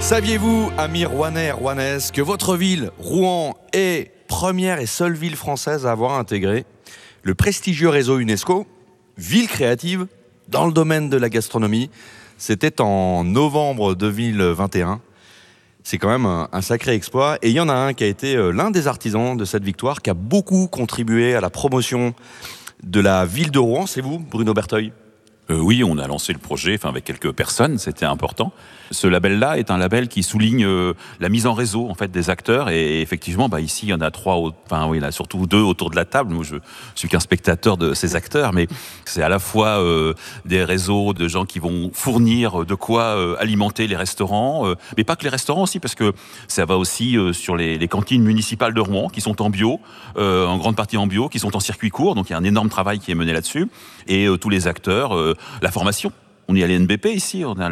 Saviez-vous, amis rouennais et rouennaises, que votre ville, Rouen, est première et seule ville française à avoir intégré le prestigieux réseau UNESCO, Ville créative, dans le domaine de la gastronomie. C'était en novembre 2021. C'est quand même un sacré exploit. Et il y en a un qui a été l'un des artisans de cette victoire, qui a beaucoup contribué à la promotion de la ville de Rouen. C'est vous, Bruno Berteuil? Oui, on a lancé le projet, avec quelques personnes, c'était important. Ce label-là est un label qui souligne la mise en réseau en fait des acteurs. Et effectivement, ici, il y en a trois. Il y en a surtout deux autour de la table. Moi, je suis qu'un spectateur de ces acteurs, mais c'est à la fois des réseaux de gens qui vont fournir de quoi alimenter les restaurants, mais pas que les restaurants aussi, parce que ça va aussi sur les cantines municipales de Rouen qui sont en bio, en grande partie en bio, qui sont en circuit court. Donc il y a un énorme travail qui est mené là-dessus. Et tous les acteurs, la formation. On est à l'INBP ici, on a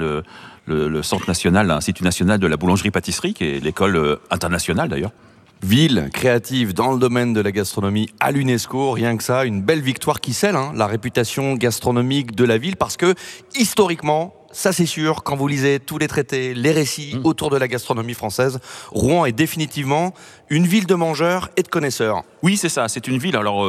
le Centre national, l'Institut national de la boulangerie-pâtisserie, qui est l'école internationale d'ailleurs. Ville créative dans le domaine de la gastronomie à l'UNESCO, rien que ça, une belle victoire qui scelle la réputation gastronomique de la ville, parce que historiquement, ça c'est sûr, quand vous lisez tous les traités, les récits autour de la gastronomie française, Rouen est définitivement une ville de mangeurs et de connaisseurs. Oui, c'est ça, c'est une ville. Alors,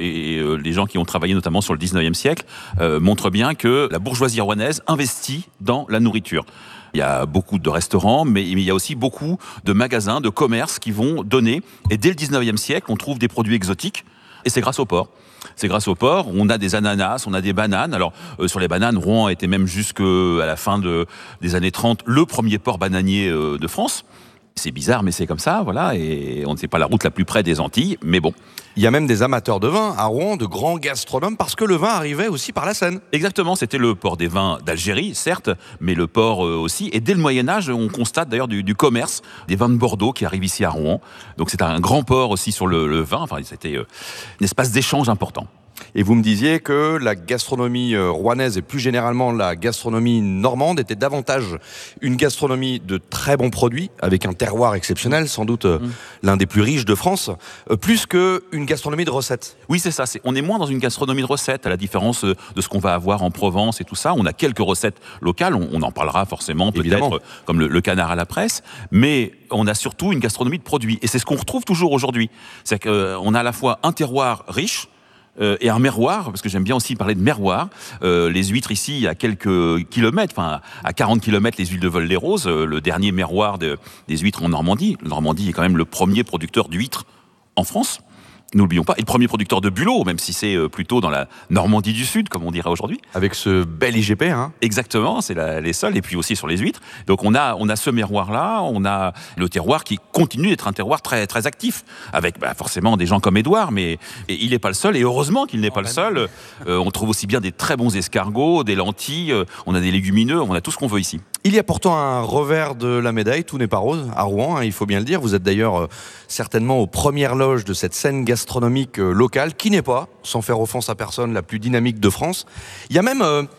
les gens qui ont travaillé notamment sur le 19e siècle montrent bien que la bourgeoisie rouennaise investit dans la nourriture. Il y a beaucoup de restaurants, mais il y a aussi beaucoup de magasins, de commerces qui vont donner. Et dès le 19e siècle, on trouve des produits exotiques, et c'est grâce au port. C'est grâce au port, on a des ananas, on a des bananes. Alors, sur les bananes, Rouen était même jusqu'à la fin des années 30 le premier port bananier de France. C'est bizarre, mais c'est comme ça, voilà. Et on ne sait pas la route la plus près des Antilles, mais bon. Il y a même des amateurs de vin à Rouen, de grands gastronomes, parce que le vin arrivait aussi par la Seine. Exactement, c'était le port des vins d'Algérie, certes, mais le port aussi. Et dès le Moyen-Âge, on constate d'ailleurs du commerce des vins de Bordeaux qui arrivent ici à Rouen. Donc c'est un grand port aussi sur le vin. C'était un espace d'échange important. Et vous me disiez que la gastronomie rouennaise et plus généralement la gastronomie normande était davantage une gastronomie de très bons produits, avec un terroir exceptionnel, sans doute l'un des plus riches de France, plus qu'une gastronomie de recettes. Oui, c'est ça. On est moins dans une gastronomie de recettes, à la différence de ce qu'on va avoir en Provence et tout ça. On a quelques recettes locales, on en parlera forcément, peut-être, comme le canard à la presse, mais on a surtout une gastronomie de produits. Et c'est ce qu'on retrouve toujours aujourd'hui. C'est qu'on a à la fois un terroir riche, et un merroir, parce que j'aime bien aussi parler de merroir. Les huîtres ici, à quelques kilomètres, à 40 kilomètres, les huiles de Vol-les-Roses, le dernier merroir des huîtres en Normandie. La Normandie est quand même le premier producteur d'huîtres en France. N'oublions pas, et le premier producteur de bulots, même si c'est plutôt dans la Normandie du Sud, comme on dirait aujourd'hui. Avec ce bel IGP, Exactement, c'est les sols, et puis aussi sur les huîtres. Donc on a ce miroir-là, on a le terroir qui continue d'être un terroir très, très actif, avec forcément des gens comme Édouard, mais il n'est pas le seul, et heureusement qu'il n'est pas le seul. On trouve aussi bien des très bons escargots, des lentilles, on a des légumineux, on a tout ce qu'on veut ici. Il y a pourtant un revers de la médaille, tout n'est pas rose à Rouen, il faut bien le dire. Vous êtes d'ailleurs certainement aux premières loges de cette scène gastronomique locale, qui n'est pas, sans faire offense à personne, la plus dynamique de France. Il y a même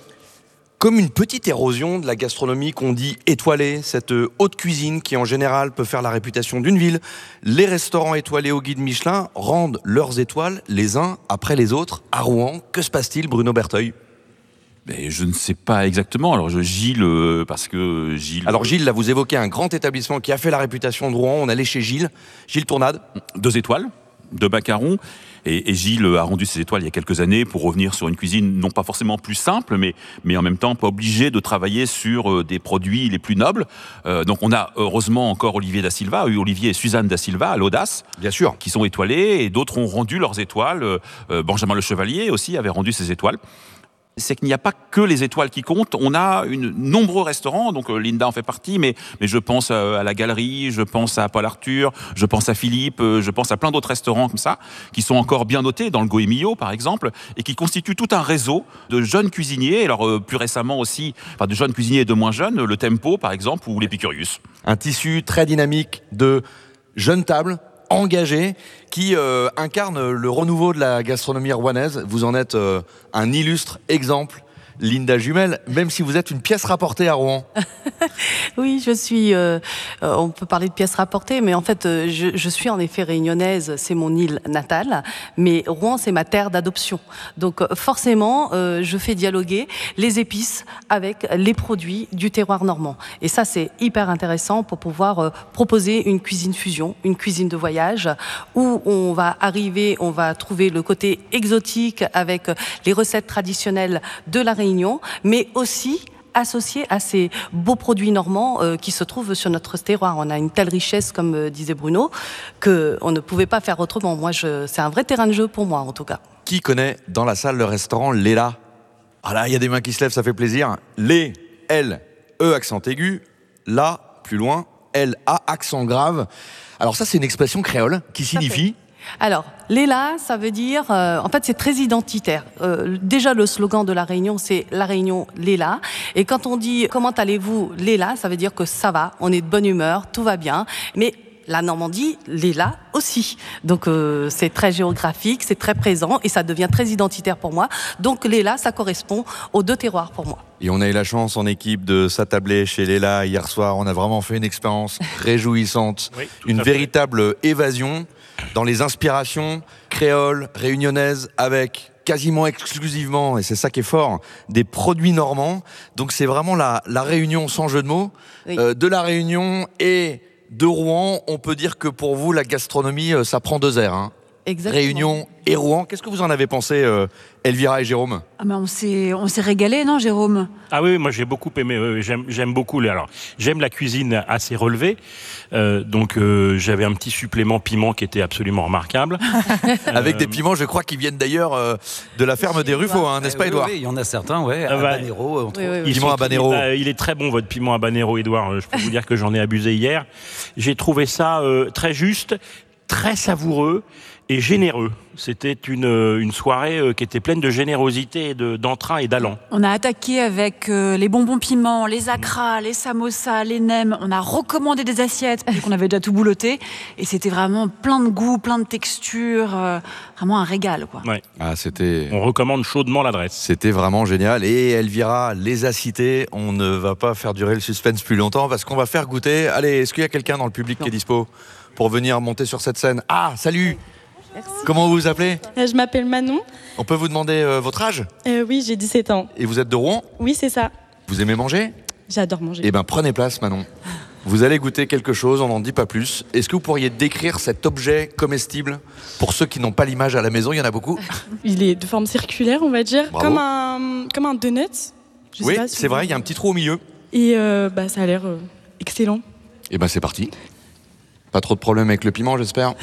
comme une petite érosion de la gastronomie qu'on dit étoilée, cette haute cuisine qui en général peut faire la réputation d'une ville. Les restaurants étoilés au guide Michelin rendent leurs étoiles les uns après les autres à Rouen. Que se passe-t-il, Bruno Berteuil ? Mais je ne sais pas exactement. Alors Gilles, parce que Gilles... Alors Gilles, là vous évoquez un grand établissement qui a fait la réputation de Rouen. On allait chez Gilles Tournade. 2 étoiles de macarons. Et Gilles a rendu ses étoiles il y a quelques années pour revenir sur une cuisine non pas forcément plus simple, mais en même temps pas obligé de travailler sur des produits les plus nobles. Donc on a heureusement encore Olivier et Suzanne da Silva à l'Audace, bien sûr, qui sont étoilés, et d'autres ont rendu leurs étoiles. Benjamin Le Chevalier aussi avait rendu ses étoiles. C'est qu'il n'y a pas que les étoiles qui comptent. On a nombreux restaurants, donc Linda en fait partie, mais je pense à la Galerie, je pense à Paul Arthur, je pense à Philippe, je pense à plein d'autres restaurants comme ça, qui sont encore bien notés, dans le Goemio par exemple, et qui constituent tout un réseau de jeunes cuisiniers, alors plus récemment aussi, de jeunes cuisiniers et de moins jeunes, le Tempo par exemple, ou l'Epicurius. Un tissu très dynamique de jeunes tables, engagé, qui incarne le renouveau de la gastronomie rouennaise. Vous en êtes un illustre exemple. Linda Jumel, même si vous êtes une pièce rapportée à Rouen. Oui, je suis. On peut parler de pièces rapportées, mais en fait, je suis en effet réunionnaise. C'est mon île natale, mais Rouen, c'est ma terre d'adoption. Donc, forcément, je fais dialoguer les épices avec les produits du terroir normand. Et ça, c'est hyper intéressant pour pouvoir proposer une cuisine fusion, une cuisine de voyage, où on va trouver le côté exotique avec les recettes traditionnelles de la Réunion, mais aussi associé à ces beaux produits normands qui se trouvent sur notre terroir. On a une telle richesse, comme disait Bruno, qu'on ne pouvait pas faire autrement. C'est un vrai terrain de jeu pour moi, en tout cas. Qui connaît dans la salle le restaurant Léla? Ah là, il y a des mains qui se lèvent, ça fait plaisir. Lé, L, E accent aigu, La, plus loin, L, A accent grave. Alors ça, c'est une expression créole qui signifie... Alors, Léla, ça veut dire... en fait, c'est très identitaire. Déjà, le slogan de La Réunion, c'est La Réunion, Léla. Et quand on dit « Comment allez-vous, Léla ?» ça veut dire que ça va, on est de bonne humeur, tout va bien. Mais la Normandie, Léla aussi. Donc, c'est très géographique, c'est très présent et ça devient très identitaire pour moi. Donc, Léla, ça correspond aux deux terroirs pour moi. Et on a eu la chance en équipe de s'attabler chez Léla hier soir. On a vraiment fait une expérience réjouissante, oui, une véritable évasion dans les inspirations créoles, réunionnaises, avec quasiment exclusivement, et c'est ça qui est fort, des produits normands. Donc c'est vraiment la réunion, sans jeu de mots, oui, de la Réunion et de Rouen. On peut dire que pour vous, la gastronomie, ça prend 2 airs. Hein. Exactement. Réunion et Rouen. Qu'est-ce que vous en avez pensé, Elvira et Jérôme? On s'est régalé, non, Jérôme? Ah oui, moi j'ai beaucoup aimé. J'aime beaucoup. Alors, j'aime la cuisine assez relevée. Donc j'avais un petit supplément piment qui était absolument remarquable. Avec des piments, je crois, qui viennent d'ailleurs de la ferme des Ruffo, hein, n'est-ce pas, Édouard? Oui, il y en a certains, ouais. Habanero, Piment habanero. Il est très bon, votre piment habanero, Édouard. Je peux vous dire que j'en ai abusé hier. J'ai trouvé ça très juste, très savoureux et généreux. C'était une soirée qui était pleine de générosité, d'entrain et d'allant. On a attaqué avec les bonbons piments, les acras, les samosas, les nems. On a recommandé des assiettes parce qu'on avait déjà tout boulotté. Et c'était vraiment plein de goûts, plein de textures. Vraiment un régal, quoi. Ouais. Ah, on recommande chaudement l'adresse. C'était vraiment génial. Et Elvira les a cités. On ne va pas faire durer le suspense plus longtemps parce qu'on va faire goûter. Allez, est-ce qu'il y a quelqu'un dans le public qui est dispo pour venir monter sur cette scène? Ah, salut! Merci. Comment vous vous appelez? Je m'appelle Manon. On peut vous demander votre âge? Oui, j'ai 17 ans. Et vous êtes de Rouen? Oui, c'est ça. Vous aimez manger? J'adore manger. Eh bien, prenez place, Manon. Vous allez goûter quelque chose, on n'en dit pas plus. Est-ce que vous pourriez décrire cet objet comestible pour ceux qui n'ont pas l'image à la maison? Il y en a beaucoup. Il est de forme circulaire, on va dire. Bravo. Comme un donut. Oui, c'est vrai, il y a un petit trou au milieu. Et ça a l'air excellent. Eh bien, c'est parti. Pas trop de problème avec le piment, j'espère.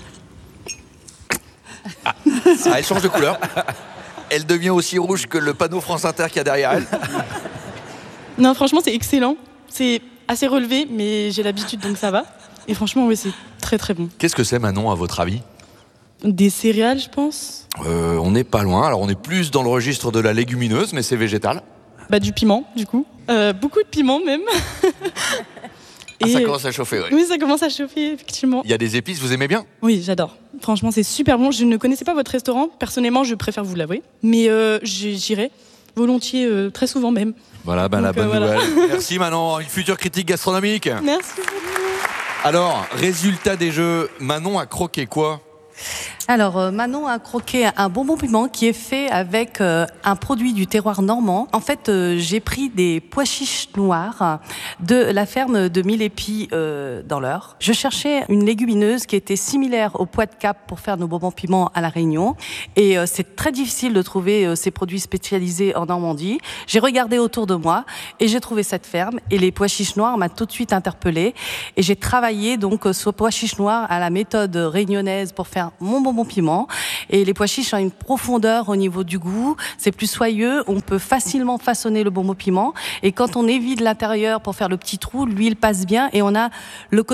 Ah, elle change de couleur. Elle devient aussi rouge que le panneau France Inter qu'il y a derrière elle. Non, franchement, c'est excellent. C'est assez relevé, mais j'ai l'habitude, donc ça va. Et franchement, oui, c'est très très bon. Qu'est-ce que c'est, Manon, à votre avis? Des céréales, je pense. On n'est pas loin. Alors, on est plus dans le registre de la légumineuse, mais c'est végétal. Du piment, du coup. Beaucoup de piment, même. Ah, ça commence à chauffer, oui. Oui, ça commence à chauffer, effectivement. Il y a des épices, vous aimez bien? Oui, j'adore. Franchement, c'est super bon. Je ne connaissais pas votre restaurant. Personnellement, je préfère vous l'avouer. Mais j'irai volontiers, très souvent même. Voilà, la bonne nouvelle. Merci Manon, une future critique gastronomique. Merci. Alors, résultat des jeux, Manon a croqué quoi? Alors, Manon a croqué un bonbon piment qui est fait avec un produit du terroir normand. En fait, j'ai pris des pois chiches noirs de la ferme de Mille-Épis dans l'Eure. Je cherchais une légumineuse qui était similaire au pois de Cap pour faire nos bonbons piment à La Réunion. Et c'est très difficile de trouver ces produits spécialisés en Normandie. J'ai regardé autour de moi et j'ai trouvé cette ferme. Et les pois chiches noirs m'a tout de suite interpellée. Et j'ai travaillé donc ce pois chiches noirs à la méthode réunionnaise pour faire mon bonbon piment. Et les pois chiches ont une profondeur au niveau du goût, c'est plus soyeux, on peut facilement façonner le bonbon piment. Et quand on évite l'intérieur pour faire le petit trou, l'huile passe bien et on a le côté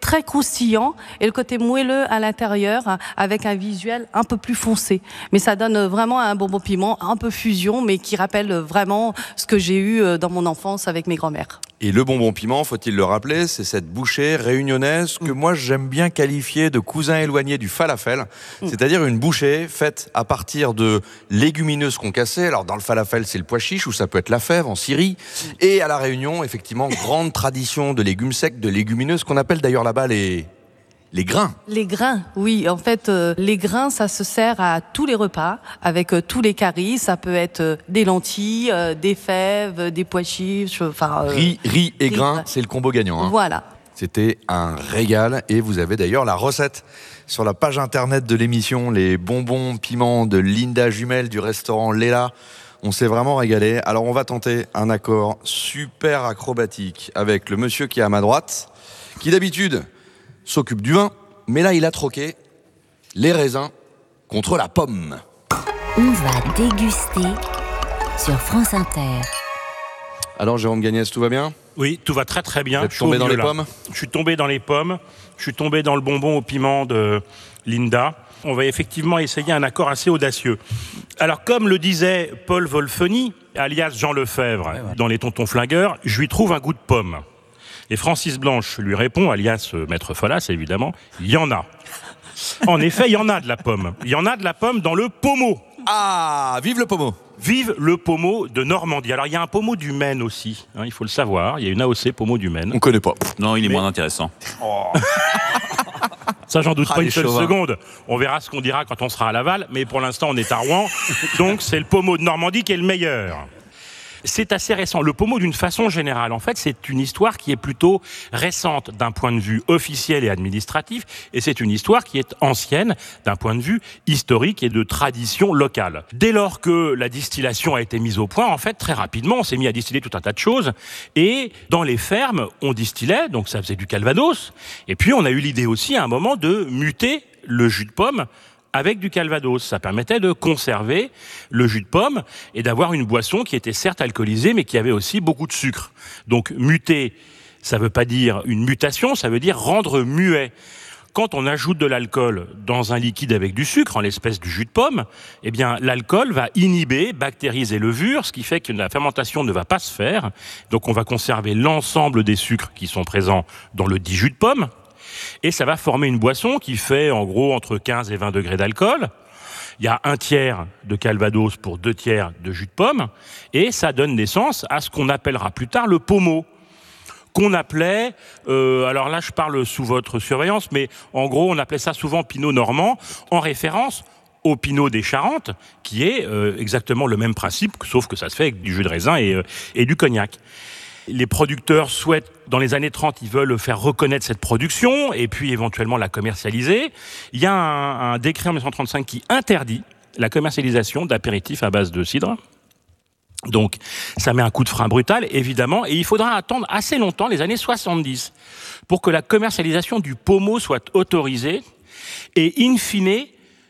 très croustillant et le côté moelleux à l'intérieur avec un visuel un peu plus foncé. Mais ça donne vraiment un bonbon piment un peu fusion, mais qui rappelle vraiment ce que j'ai eu dans mon enfance avec mes grands-mères. Et le bonbon piment, faut-il le rappeler, c'est cette bouchée réunionnaise que moi j'aime bien qualifier de cousin éloigné du falafel, c'est-à-dire une bouchée faite à partir de légumineuses concassées. Alors dans le falafel, c'est le pois chiche ou ça peut être la fève en Syrie. Et à la Réunion, effectivement, grande tradition de légumes secs, de légumineuses qu'on appelle d'ailleurs là-bas les grains. Les grains, oui. En fait, les grains, ça se sert à tous les repas, avec tous les caries. Ça peut être des lentilles, des fèves, des pois chiches, Riz et grains, c'est le combo gagnant. Voilà. C'était un régal et vous avez d'ailleurs la recette sur la page internet de l'émission, les bonbons piments de Linda Jumel du restaurant Léla. On s'est vraiment régalé. Alors on va tenter un accord super acrobatique avec le monsieur qui est à ma droite, qui d'habitude s'occupe du vin, mais là il a troqué les raisins contre la pomme. On va déguster sur France Inter. Alors Jérôme Gagnès, tout va bien ? Oui, tout va très très bien. Vous êtes tombé dans les pommes ? Je suis tombé dans les pommes, je suis tombé dans le bonbon au piment de Linda. On va effectivement essayer un accord assez audacieux. Alors comme le disait Paul Wolfeny, alias Jean Lefebvre, dans Les Tontons Flingueurs, je lui trouve un goût de pomme. Et Francis Blanche lui répond, alias Maître Folas évidemment, il y en a. En effet, il y en a de la pomme. Il y en a de la pomme dans le pommeau. Ah, vive le pommeau! Vive le pommeau de Normandie. Alors il y a un pommeau du Maine aussi, il faut le savoir. Il y a une AOC pommeau du Maine. On connaît pas. Non, il est moins intéressant. Ça, j'en doute pas une seule chauvins. seconde. On verra ce qu'on dira quand on sera à Laval, mais pour l'instant, on est à Rouen. Donc, c'est le pommeau de Normandie qui est le meilleur. C'est assez récent. Le pommeau, d'une façon générale, en fait, c'est une histoire qui est plutôt récente d'un point de vue officiel et administratif, et c'est une histoire qui est ancienne d'un point de vue historique et de tradition locale. Dès lors que la distillation a été mise au point, en fait, très rapidement, on s'est mis à distiller tout un tas de choses, et dans les fermes, on distillait, donc ça faisait du calvados, et puis on a eu l'idée aussi, à un moment, de muter le jus de pomme avec du calvados. Ça permettait de conserver le jus de pomme et d'avoir une boisson qui était certes alcoolisée, mais qui avait aussi beaucoup de sucre. Donc muter, ça veut pas dire une mutation, ça veut dire rendre muet. Quand on ajoute de l'alcool dans un liquide avec du sucre, en l'espèce du jus de pomme, eh bien, l'alcool va inhiber bactéries et levures, ce qui fait que la fermentation ne va pas se faire. Donc on va conserver l'ensemble des sucres qui sont présents dans le dit jus de pomme. Et ça va former une boisson qui fait en gros entre 15 et 20 degrés d'alcool. Il y a 1/3 de calvados pour 2/3 de jus de pomme. Et ça donne naissance à ce qu'on appellera plus tard le pommeau. Qu'on appelait, alors là je parle sous votre surveillance, mais en gros on appelait ça souvent pinot normand, en référence au pinot des Charentes, qui est exactement le même principe, sauf que ça se fait avec du jus de raisin et du cognac. Les producteurs souhaitent, dans les années 30, ils veulent faire reconnaître cette production et puis éventuellement la commercialiser. Il y a un décret en 1935 qui interdit la commercialisation d'apéritifs à base de cidre. Donc, ça met un coup de frein brutal, évidemment, et il faudra attendre assez longtemps, les années 70, pour que la commercialisation du pommeau soit autorisée. Et in fine,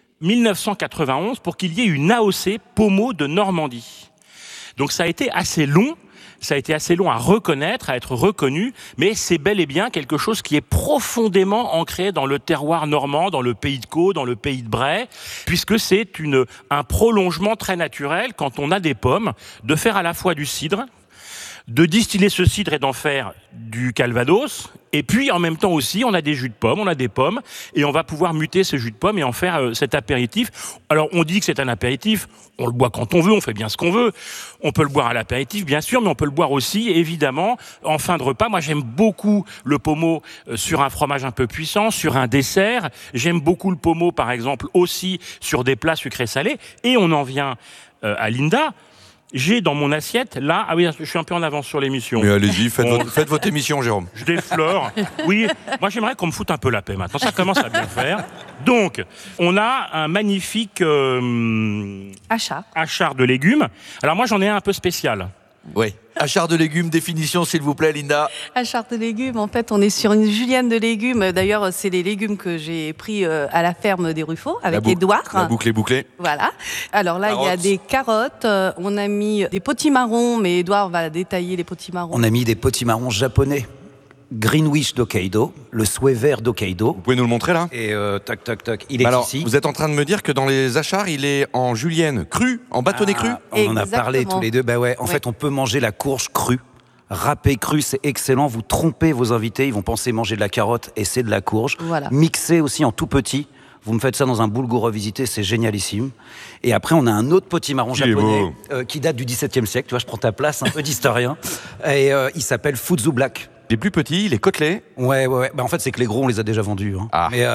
1991, pour qu'il y ait une AOC pommeau de Normandie. Donc ça a été assez long. Ça a été assez long à reconnaître, à être reconnu, mais c'est bel et bien quelque chose qui est profondément ancré dans le terroir normand, dans le pays de Caux, dans le pays de Bray, puisque c'est un prolongement très naturel, quand on a des pommes, de faire à la fois du cidre, de distiller ce cidre et d'en faire du calvados, et puis en même temps aussi on a des jus de pommes, on a des pommes, et on va pouvoir muter ce jus de pomme et en faire cet apéritif. Alors on dit que c'est un apéritif, on le boit quand on veut, on fait bien ce qu'on veut, on peut le boire à l'apéritif bien sûr, mais on peut le boire aussi évidemment en fin de repas. Moi j'aime beaucoup le pommeau sur un fromage un peu puissant, sur un dessert, j'aime beaucoup le pommeau par exemple aussi sur des plats sucrés salés, et on en vient à Linda. J'ai dans mon assiette, là... Ah oui, je suis un peu en avance sur l'émission. Mais allez-y, faites votre émission, Jérôme. Je déflore. Oui, moi j'aimerais qu'on me foute un peu la paix maintenant. Ça commence à bien faire. Donc, on a un magnifique achar de légumes. Alors moi, j'en ai un peu spécial. Oui. Achar de légumes, définition s'il vous plaît, Linda. Achar de légumes, en fait, on est sur une julienne de légumes. D'ailleurs, c'est les légumes que j'ai pris à la ferme des Ruffaux avec Édouard. La boucle est bouclée. Voilà. Alors là, il y a des carottes. On a mis des potimarrons, mais Édouard va détailler les potimarrons. On a mis des potimarrons japonais. Greenwich d'Hokkaido, le souhait vert d'Hokkaido. Vous pouvez nous le montrer là ? Et il est Alors, ici. vous êtes en train de me dire que dans les achards, il est en julienne, cru, en bâtonnet cru ? On en a Exactement. parlé tous les deux. Bah ouais, en fait, on peut manger la courge crue. Râpée crue, c'est excellent. Vous trompez vos invités, ils vont penser manger de la carotte et c'est de la courge. Voilà. Mixé aussi en tout petit. Vous me faites ça dans un boulgour revisité, c'est génialissime. Et après, on a un autre potimarron Il est japonais qui date du XVIIe siècle. Tu vois, je prends ta place, un peu d'historien. Et il s'appelle Fuzu Black. Il est plus petit, il est côtelé. Ouais. Bah, en fait, c'est que les gros, on les a déjà vendus. Hein. Ah. Mais,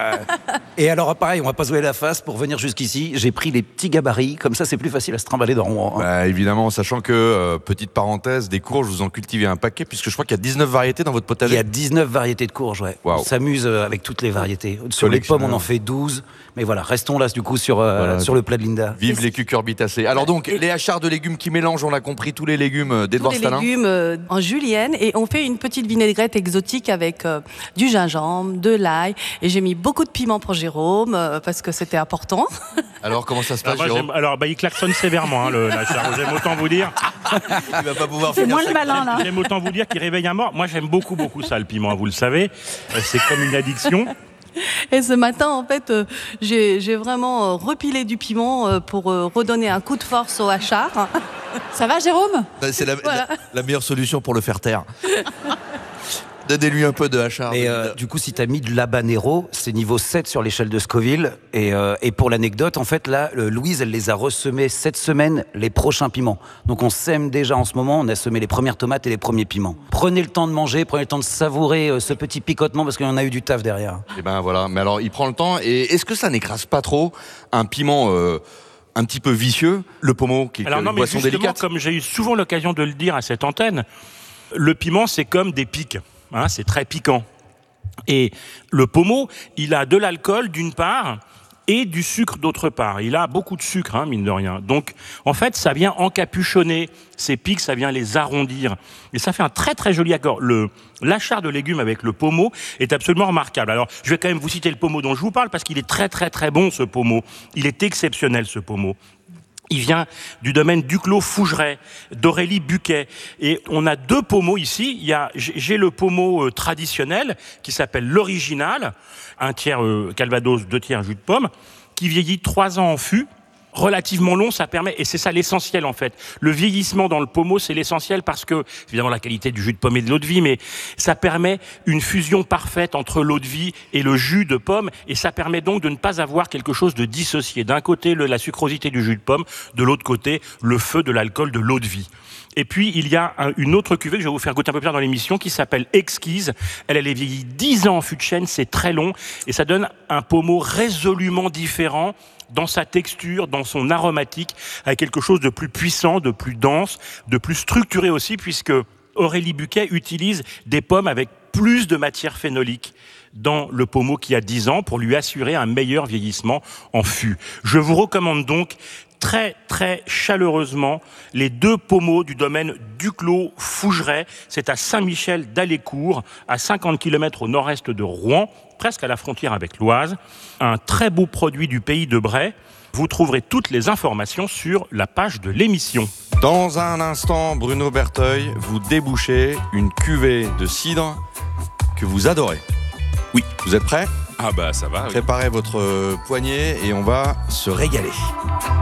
et alors, pareil, on va pas se voiler la face. Pour venir jusqu'ici, j'ai pris les petits gabarits. Comme ça, c'est plus facile à se trimballer dans Rouen. Hein. Bah, évidemment, sachant que, petite parenthèse, des courges, vous en cultivez un paquet, puisque je crois qu'il y a 19 variétés dans votre Il potager. y a 19 variétés de courges, ouais. Wow. On s'amuse avec toutes les variétés. Sur les pommes, on en fait 12. Mais voilà, restons là, du coup, sur le plat de Linda. Vive les cucurbitacées. Alors donc, les achards de légumes qui mélangent, on a compris, tous les légumes d'Edouard Tous les Stalin. légumes en julienne et on fait une petite vinaigrette exotique avec du gingembre, de l'ail et j'ai mis beaucoup de piment pour Jérôme parce que c'était important. Alors, comment ça se passe, Moi, Jérôme ? il klaxonne sévèrement, l'achard. J'aime autant vous dire. Il va pas pouvoir C'est finir moi sa le malin, là. J'aime autant vous dire qu'il réveille un mort. Moi, j'aime beaucoup ça, le piment, vous le savez. C'est comme une addiction. Et ce matin, en fait, j'ai vraiment repilé du piment pour redonner un coup de force au hachard. Ça va, Jérôme ? C'est Voilà. la meilleure solution pour le faire taire. Donnez-lui un peu de hachard. Et du coup, si t'as mis de l'habanero, c'est niveau 7 sur l'échelle de Scoville. Et pour l'anecdote, en fait, là, Louise, elle les a ressemés cette semaine, les prochains piments. Donc on sème déjà en ce moment, on a semé les premières tomates et les premiers piments. Prenez le temps de manger, prenez le temps de savourer ce petit picotement parce qu'il y en a eu du taf derrière. Et ben voilà, mais alors il prend le temps. Et est-ce que ça n'écrase pas trop un piment un petit peu vicieux, le pommeau, qui est Alors une non, mais boisson justement, délicate? comme j'ai eu souvent l'occasion de le dire à cette antenne, le piment, c'est comme des pics. Hein, c'est très piquant. Et le pommeau, il a de l'alcool d'une part et du sucre d'autre part. Il a beaucoup de sucre, hein, mine de rien. Donc, en fait, ça vient encapuchonner ces pics, ça vient les arrondir. Et ça fait un très très joli accord. L'achard de légumes avec le pommeau est absolument remarquable. Alors, je vais quand même vous citer le pommeau dont je vous parle parce qu'il est très très très bon, ce pommeau. Il est exceptionnel, ce pommeau. Il vient du domaine Duclos-Fougeray, d'Aurélie Buquet. Et on a deux pommeaux ici. J'ai le pommeau traditionnel, qui s'appelle l'original, 1 tiers calvados, 2 tiers jus de pomme, qui vieillit 3 ans en fût. Relativement long, ça permet, et c'est ça l'essentiel en fait. Le vieillissement dans le pommeau, c'est l'essentiel parce que, évidemment, la qualité du jus de pomme et de l'eau de vie, mais ça permet une fusion parfaite entre l'eau de vie et le jus de pomme, et ça permet donc de ne pas avoir quelque chose de dissocié. D'un côté, la sucrosité du jus de pomme, de l'autre côté, le feu de l'alcool de l'eau de vie. Et puis, il y a une autre cuvée que je vais vous faire goûter un peu plus tard dans l'émission qui s'appelle Exquise. Elle est vieillie 10 ans en fût de chêne, c'est très long, et ça donne un pommeau résolument différent dans sa texture, dans son aromatique, avec quelque chose de plus puissant, de plus dense, de plus structuré aussi, puisque Aurélie Buquet utilise des pommes avec plus de matière phénolique dans le pommeau qui a 10 ans pour lui assurer un meilleur vieillissement en fût. Je vous recommande donc très très chaleureusement les deux pommeaux du domaine Duclos-Fougeray. C'est à Saint-Michel-d'Alécourt, à 50 km au nord-est de Rouen, presque à la frontière avec l'Oise. Un très beau produit du pays de Bray. Vous trouverez toutes les informations sur la page de l'émission. Dans un instant, Bruno Berteuil, vous débouchez une cuvée de cidre que vous adorez. Oui. Vous êtes prêts ? Ah bah ça va. Oui. Préparez votre poignée et on va se régaler.